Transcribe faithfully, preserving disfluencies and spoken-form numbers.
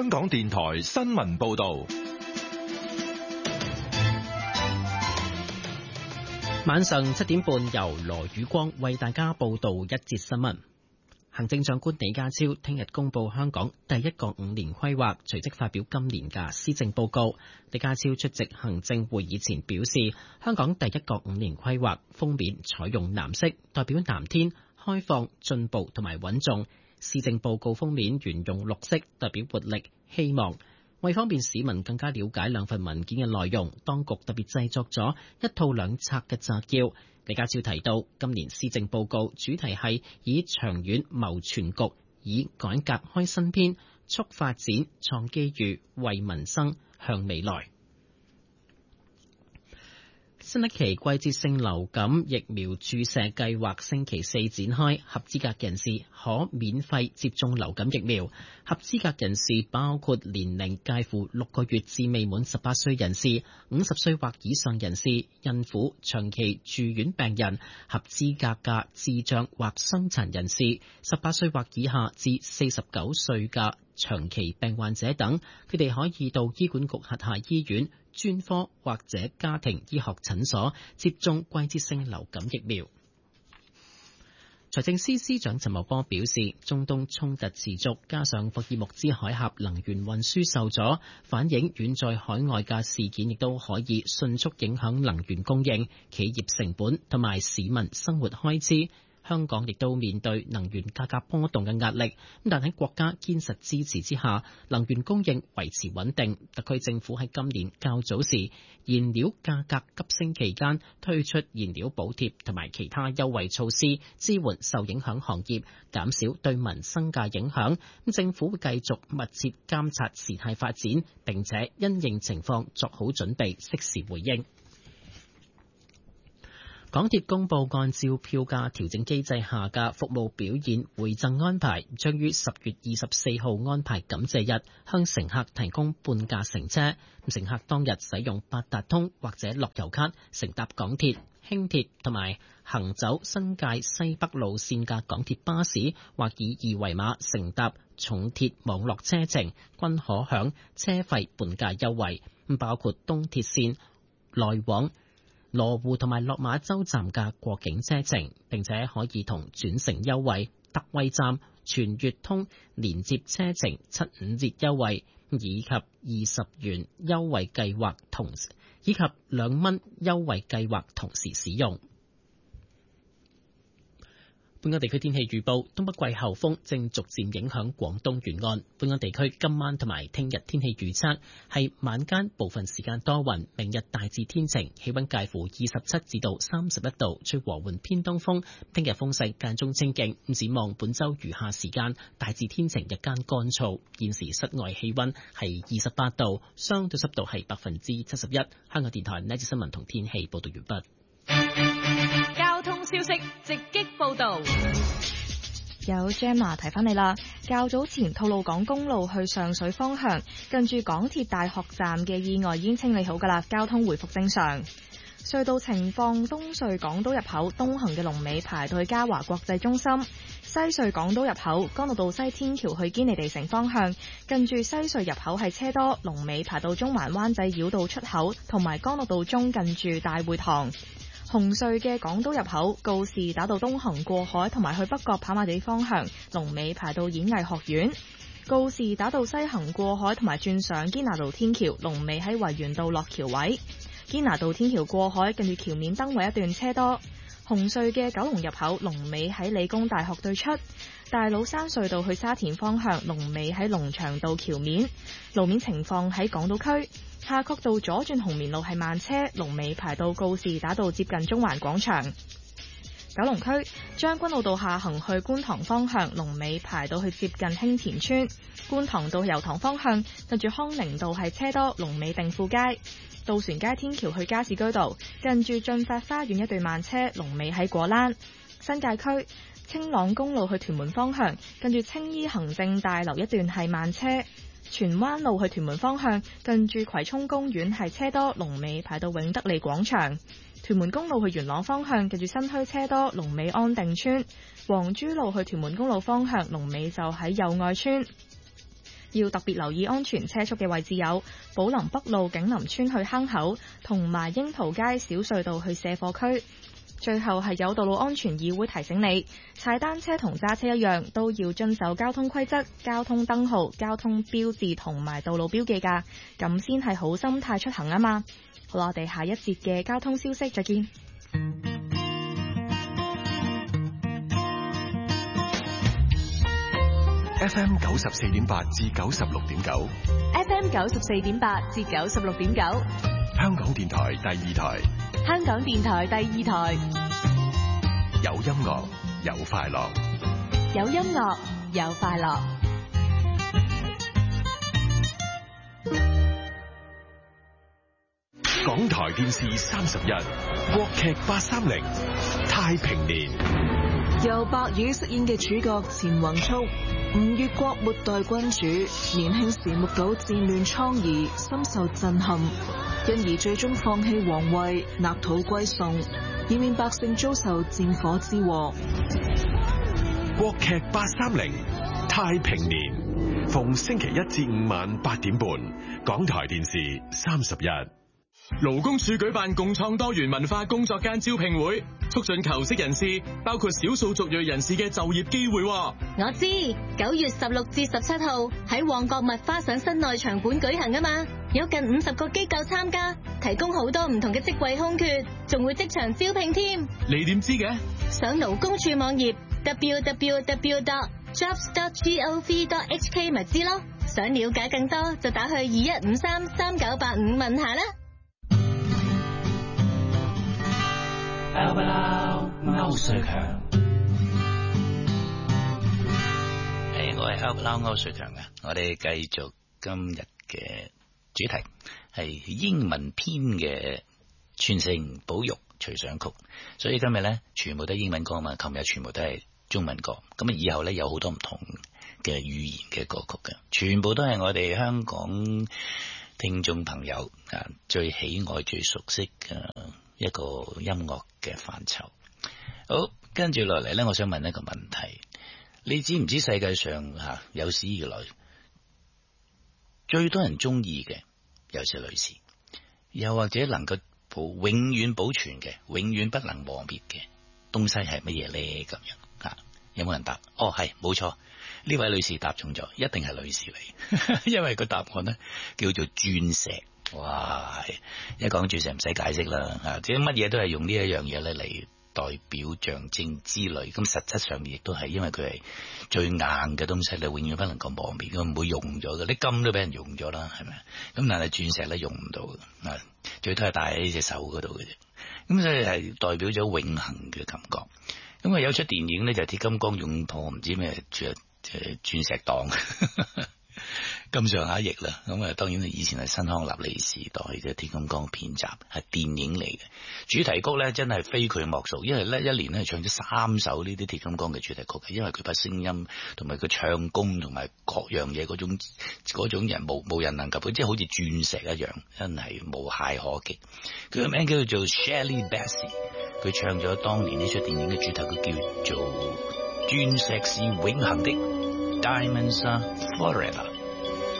香港電台新聞報道。 晚上七點半，由羅宇光為大家報道一節新聞。行政長官李家超聽日公布香港第一個五年規劃，隨即發表今年嘅施政報告。李家超出席行政會議前表示，香港第一個五年規劃封面採用藍色，代表藍天、開放、進步同埋穩重。施政報告封面沿用綠色，代表活力、希望。為方便市民更加了解兩份文件嘅內容，當局特別製作咗一套兩冊嘅摘要。李家超提到，今年施政報告主題係以長遠謀全局，以改革開新篇，促發展、創機遇，為民生向未來。新一期季節性流感疫苗注射計劃星期四展開，合資格人士可免費接種流感疫苗。合資格人士包括年齡介乎六個月至未滿十八歲人士、五十歲或以上人士、孕婦、長期住院病人、合資格嘅智障或傷殘人士、十八歲或以下至四十九歲嘅長期病患者等，佢哋可以到醫管局轄下醫院、專科或者家庭醫學診所接種季節性流感疫苗。財政司司長陳茂波表示，中東衝突持續，加上霍爾木茲海峽能源運輸受阻，反映遠在海外嘅事件亦都可以迅速影響能源供應、企業成本同埋市民生活開支。香港亦都面對能源價格波動嘅壓力，但喺國家堅實支持之下，能源供應維持穩定。特區政府喺今年較早時燃料價格急升期間推出燃料補貼同埋其他優惠措施，支援受影響行業，減少對民生嘅影響。政府會繼續密切監察事態發展，並且因應情況作好準備，適時回應。港鐵公布按照票價調整機制下嘅服務表現回贈安排，將於十月二十四號安排感謝日向乘客提供半價乘車。乘客當日使用八達通或者樂悠卡乘搭港鐵、輕鐵同埋行走新界西北路線嘅港鐵巴士，或以二維碼乘搭重鐵網絡車程，均可享車費半價優惠。包括東鐵線來往羅湖同埋落馬洲站嘅過境車程，並且可以同轉乘優惠、特惠站、全月通連接車程七五折優惠，以及二十元優惠計劃同以及兩蚊優惠計劃同時使用。本港地區天氣預報：東北季候風正逐漸影響廣東沿岸。本港地區今晚同埋聽日天氣預測係晚間部分時間多雲，明日大致天晴，氣溫介乎二十七至到三十一度，吹和緩偏東風。聽日風勢間中清勁。展望本周餘下時間大致天晴，日間乾燥。現時室外氣溫係二十八度，相對濕度係百分之七十一。香港電台呢節新聞同天氣報道完畢。 交通消息直擊報道， 有 Gemma 提翻你啦。較早前吐露港公路去上水方向，近住港鐵大學站嘅意外已經清理好噶啦，交通回復正常。隧道情況：東隧港島入口東行嘅龍尾排到去嘉華國際中心；西隧港島入口干諾道西天橋去堅尼地城方向，近住西隧入口係車多，龍尾排到中環灣仔繞道出口，同埋干諾道中近住大會堂。紅隧嘅港島入口告士打道東行過海同埋去北角跑馬地方向，龍尾排到演藝學院；告士打道西行過海同埋轉上堅拿道天橋，龍尾喺維園道落橋位。堅拿道天橋過海近住橋面燈位一段車多。紅隧嘅九龍入口龍尾喺理工大學對出。大老山隧道去沙田方向龍尾喺龍翔道橋面。路面情況喺港島區夏慤道左轉紅棉路係慢車，龍尾排到告士打道接近中環廣場。九龍區將軍澳道下行去觀塘方向，龍尾排到去接近興田村。觀塘道油塘方向近住康寧道係車多，龍尾定富街。渡船街天橋去加士居道近住駿發花園一段慢車，龍尾喺果欄。新界區青朗公路去屯門方向近住青衣行政大樓一段係慢車。荃灣路去屯門方向近住葵涌公園係車多，龍尾排到永德利廣場。屯門公路去元朗方向近住新墟車多，龍尾安定村。黃珠路去屯門公路方向龍尾就喺友愛村。而要特別留意安全車速嘅位置有寶林北路景林村去坑口，同埋櫻桃街小隧道去卸貨區。最後係有道路安全議會提醒你，踩單車同揸車一樣，都要遵守交通規則、交通燈號、交通標誌同埋道路標記㗎，咁先係好心態出行啊嘛。好啦，我哋下一節嘅交通消息再見。 F M 九十四點八至九十六點九 F M 九十四點八至九十六點九， 香港電台第二台， 香港電台第二台， 有音樂有快樂， 有音樂有快樂。 港台電視三十一，國劇八三零，太平年。 由白宇飾演嘅主角錢宏速，吳越國末代君主，年輕時目睹戰亂瘡痍，深受震撼，因而最終放棄皇位，納土歸宋，以免百姓遭受戰火之禍。 國劇八三零，太平年，逢星期一至五晚八點半，港台電視三十一。勞工處舉辦共創多元文化工作間招聘會，促進求職人士，包括少數族裔人士嘅就業機會。 我知，九月十六至十七號喺旺角麥花臣室內場館舉行啊嘛，有近五十個機構參加，提供好多唔同嘅職位空缺，仲會即場招聘添。 你點知嘅？ 上勞工處網頁 double-u double-u double-u dot jobs dot gov dot h k 咪知咯。想了解更多就打去二一五三三九八五問下啦。 L B L 歐瑞強，誒，我係 L B L 歐瑞強嘅，我哋繼續今日嘅主題係英文篇嘅傳承保育隨想曲，所以今日咧全部都係英文歌啊嘛，琴日全部都係中文歌，咁啊以後咧有好多唔同嘅語言嘅歌曲嘅，全部都係我哋香港聽眾朋友啊最喜愛、最熟悉嘅一個音樂嘅範疇。好，跟住落嚟咧，我想問一個問題，你知唔知世界上吓有史以來最多人中意嘅，尤其是女士，又或者能夠保永遠保存嘅、永遠不能磨滅嘅東西係乜嘢咧？咁樣吓，有冇人答？哦，係，冇錯，呢位女士答中咗，一定係女士嚟，因為個答案咧叫做鑽石。哇，一講鑽石唔使解釋啦，吓，即係乜嘢都係用呢一樣嘢咧嚟代表象徵之類，咁實質上面亦都係，因為佢係最硬嘅東西，你永遠不能夠磨滅，佢唔會用咗嘅，啲金都俾人用咗啦，係咪？咁但係鑽石咧用唔到嘅，啊，最多係戴喺呢隻手嗰度嘅啫，咁所以係代表咗永恆嘅感覺。咁啊有出電影咧就係鐵金剛用破唔知咩鑽誒鑽石黨。咁上下譯啦，咁啊當然以前係新康納利時代嘅鐵金剛片集，係電影嚟嘅。主題曲咧真係非佢莫屬，因為咧一年咧唱咗三首呢啲鐵金剛嘅主題曲嘅，因為佢把聲音同埋佢唱功同埋各樣嘢嗰種嗰種人冇冇人能及，即係好似鑽石一樣，真係無懈可擊。佢個名叫做 Shirley Bassey， 佢唱咗當年呢出電影嘅主題曲叫做《鑽石是永恆的》 Diamonds Are Forever。